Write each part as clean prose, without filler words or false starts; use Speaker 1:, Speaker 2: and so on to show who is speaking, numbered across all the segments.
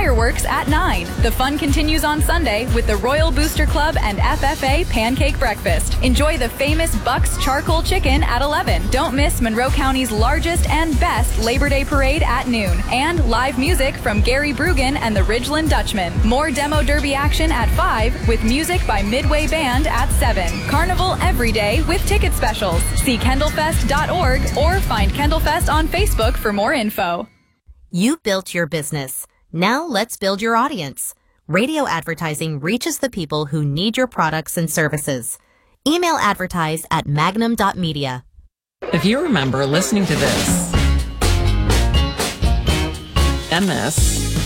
Speaker 1: fireworks at 9. The fun continues on Sunday with the Royal Booster Club and FFA Pancake Breakfast. Enjoy the famous Buck's Charcoal Chicken at 11. Don't miss Monroe County's largest and best Labor Day Parade at noon. And live music from Gary Brugan and the Ridgeland Dutchman. More Demo Derby action at 5 with music by Midway Band at 7. Carnival every day with ticket specials. See kendallfest.org or find Kendallfest on Facebook for more info.
Speaker 2: You built your business. Now let's build your audience. Radio advertising reaches the people who need your products and services. Email advertise at magnum.media.
Speaker 3: If you remember listening to this, and this,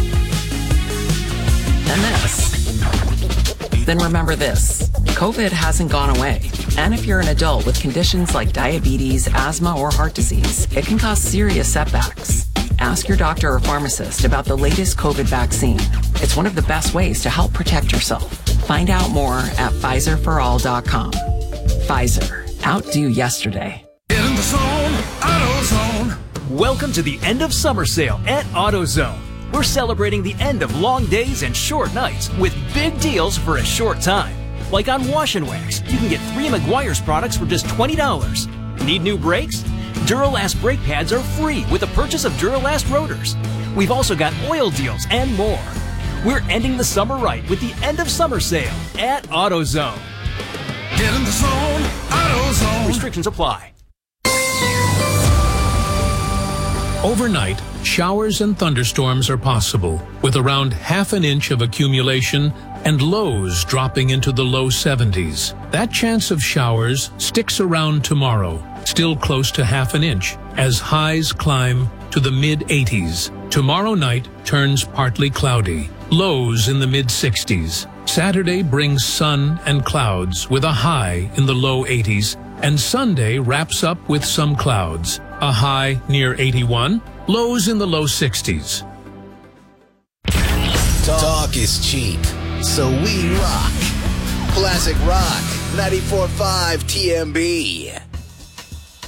Speaker 3: and this, then remember this. COVID hasn't gone away. And if you're an adult with conditions like diabetes, asthma, or heart disease, it can cause serious setbacks. Ask your doctor or pharmacist about the latest COVID vaccine. It's one of the best ways to help protect yourself. Find out more at PfizerForAll.com. Pfizer. Outdo yesterday.
Speaker 4: In the zone, AutoZone.
Speaker 5: Welcome to the end of summer sale at AutoZone. We're celebrating the end of long days and short nights with big deals for a short time. Like on Wash and Wax, you can get 3 Meguiar's products for just $20. Need new brakes? Duralast brake pads are free with the purchase of Duralast rotors. We've also got oil deals and more. We're ending the summer right with the end of summer sale at AutoZone.
Speaker 4: Get in the zone, AutoZone.
Speaker 5: Restrictions apply.
Speaker 6: Overnight, showers and thunderstorms are possible, with around half an inch of accumulation and lows dropping into the low 70s. That chance of showers sticks around tomorrow, still close to half an inch, as highs climb to the mid-80s. Tomorrow night turns partly cloudy, lows in the mid-60s. Saturday brings sun and clouds with a high in the low 80s, and Sunday wraps up with some clouds, a high near 81, lows in the low 60s.
Speaker 7: Talk is cheap, so we rock. Classic Rock, 94.5 TMB.